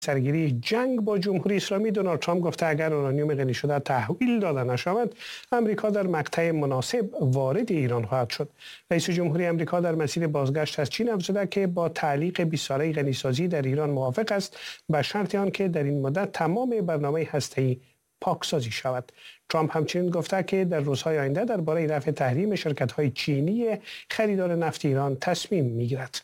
سرگیری جنگ با جمهوری اسلامی دونالد ترامپ گفته اگر اورانیوم غنی شده تحویل داده نشود امریکا در مقطع مناسب وارد ایران خواهد شد. رئیس جمهوری امریکا در مسیر بازگشت از چین افزوده که با تعلیق 20 ساله غنیسازی در ایران موافق است به شرط آنکه در این مدت تمام برنامه هسته‌ای پاکسازی شود. ترامپ همچنین گفته که در روزهای آینده درباره رفع تحریم شرکت‌های چینی خریدار نفت ایران تصمیم می‌گیرد.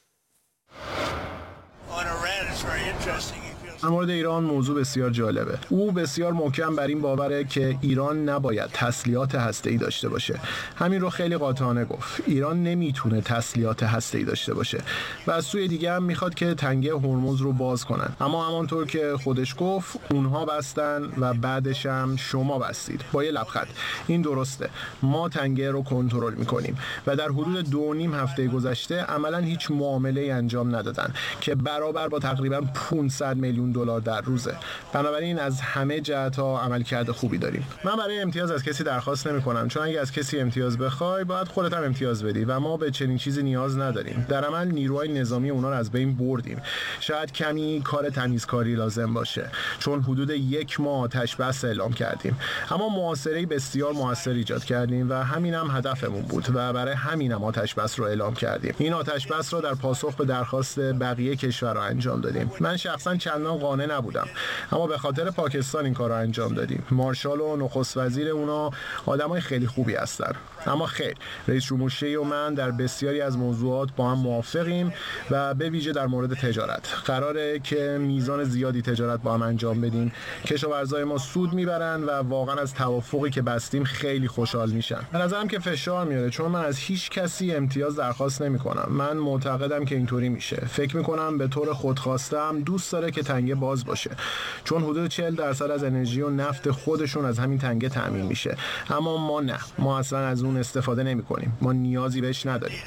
در مورد ایران موضوع بسیار جالبه. او بسیار محکم بر این باوره که ایران نباید تسلیحات هسته‌ای داشته باشه. همین رو خیلی قاطعانه گفت. ایران نمیتونه تسلیحات هسته‌ای داشته باشه و از سوی دیگه هم میخواد که تنگه هرمز رو باز کنن. اما همانطور که خودش گفت اونها بستن و بعدش هم شما بستید. با یه لبخند. این درسته. ما تنگه رو کنترل میکنیم و در حدود 2.5 هفته گذشته عملاً هیچ معامله‌ای انجام ندادن که برابر با تقریباً 500 میلیون دلار در روزه. بنابراین از همه جهت‌ها عملکرد خوبی داریم. من برای امتیاز از کسی درخواست نمی‌کنم، چون اگه از کسی امتیاز بخوای باید خودت هم امتیاز بدی و ما به چنین چیزی نیاز نداریم. در عمل نیروهای نظامی اونا رو از بین بردیم. شاید کمی کار تمیزکاری لازم باشه، چون حدود 1 ماه آتش بس اعلام کردیم. اما محاصره بسیار موثر ایجاد کردیم و همین هم هدفمون بود و برای همینم آتش بس رو اعلام کردیم. این آتش بس رو در پاسخ به درخواست بقیه کشورها انجام دادیم. من شخصا چندان قانع نبودم، اما به خاطر پاکستان این کار رو انجام دادیم. مارشال و نخست وزیر اونا آدمای خیلی خوبی هستن. اما خیر، رئیس جمهور شی و من در بسیاری از موضوعات با هم موافقیم و به ویژه در مورد تجارت. قراره که میزان زیادی تجارت با هم انجام بدیم. کشاورزای ما سود میبرن و واقعا از توافقی که بستیم خیلی خوشحال میشن. به نظرم که فشار میاره، چون من از هیچ کسی امتیاز درخواست نمیکنم. من معتقدم که اینطوری میشه. فکر میکنم به طور خودخواسته هم دوست داره که تنگه باز باشه، چون حدود 40% از انرژی و نفت خودشون از همین تنگه تامین میشه. اما ما نه، ما اصلا از اون استفاده نمی‌کنیم. ما نیازی بهش نداریم.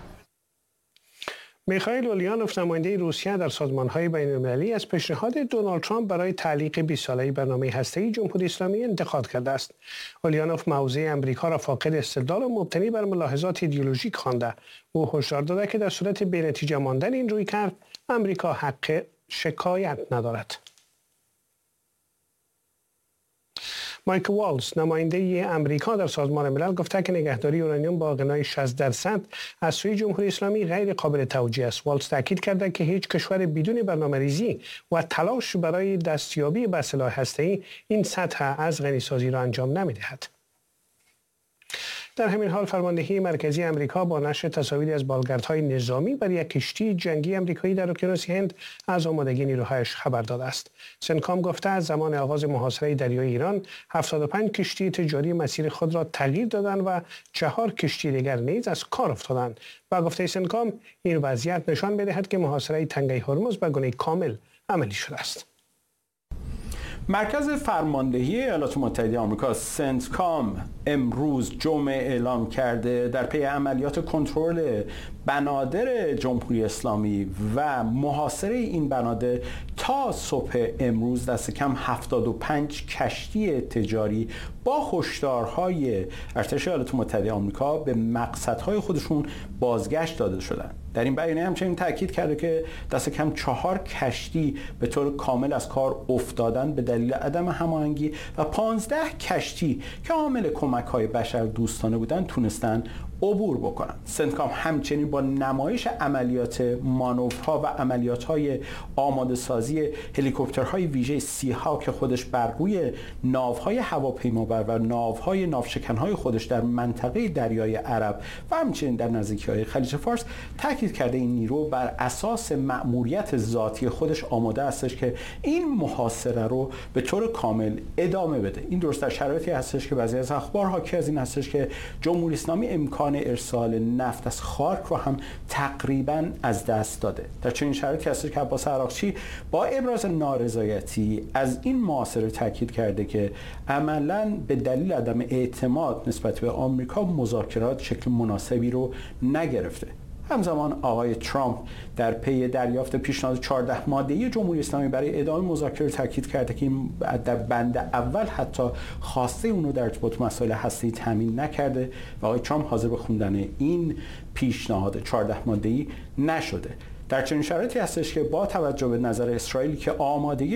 میخائیل اوليانوف نماینده روسیه در سازمان‌های بین‌المللی از پیشنهاد دونالد ترامپ برای تعلیق 20 ساله برنامه هسته‌ای جمهوری اسلامی انتقاد کرده است. اوليانوف موضع امریکا را فاقد استدلال و مبتنی بر ملاحظات ایدئولوژیک خوانده. او هشدار داده که در صورت بی‌نتیجه ماندن این رویکرد امریکا حق شکایت ندارد. مایک والز نماینده امریکا در سازمان ملل گفته که نگهداری اورانیوم با غنای 60% از سوی جمهوری اسلامی غیر قابل توجیه است. والز تاکید کرده که هیچ کشور بدون برنامه‌ریزی و تلاش برای دستیابی به سلاح هسته‌ای این سطح از غنیسازی را انجام نمی‌دهد. در همین حال فرماندهی مرکزی امریکا با نشر تصاویری از بالگردهای نظامی بر یک کشتی جنگی امریکایی در اقیانوس هند از آمادگی نیروهایش خبر داده است. سنکام گفته از زمان آغاز محاصره دریای ایران 75 کشتی تجاری مسیر خود را تغییر دادند و 4 کشتی دیگر نیز از کار افتادند. با گفته سنکام این وضعیت نشان می‌دهد که محاصره تنگه هرمز به گونه کامل عملی شده است. مرکز فرماندهی ایالات متحده آمریکا سنتکام امروز جمعه اعلام کرده در پی عملیات کنترل بنادر جمهوری اسلامی و محاصره این بنادر تا صبح امروز دست کم 75 کشتی تجاری با هشدارهای ارتش ایالات متحده آمریکا به مقصدهای خودشون بازگشت داده شدند. در این بیانیه همچنین تاکید کرده که دست کم 4 کشتی به طور کامل از کار افتادن به دلیل عدم هماهنگی و 15 کشتی که عامل کمک‌های بشردوستانه بودند تونستن عبور بکنن. سنتکام همچنین با نمایش عملیات مانورها و عملیات‌های آماده سازی هلیکوپترهای ویژه سی‌ها که خودش بر روی ناوهای هواپیمابر و ناوهای ناوشکن‌های خودش در منطقه دریای عرب و همچنین در نزدیکی‌های خلیج فارس تاکید کرده این نیرو بر اساس مأموریت ذاتی خودش آماده هستش که این محاصره رو به طور کامل ادامه بده. این درست در شرایطی هستش که بعضی از اخبار حاکی از این هستش که جمهوری اسلامی امکان ارسال نفت از خارک رو هم تقریبا از دست داده. در چنین شرایطی هست که عباس عراقچی با ابراز نارضایتی از این محاصره تاکید کرده که عملاً به دلیل عدم اعتماد نسبت به آمریکا مذاکرات شکل مناسبی رو نگرفته. همزمان آقای ترامپ در پی دریافت پیشنهاد 14 ماده‌ای جمهوری اسلامی برای ادامه مذاکره تاکید کرده که در بند اول حتی خواسته اون رو در ارتباط با مسائل هسته‌ای تامین نکرده و آقای ترامپ حاضر به خوندن این پیشنهاد 14 ماده‌ای نشده. در چنین شرایطی هستش که با توجه به نظر اسرائیل که آمادگی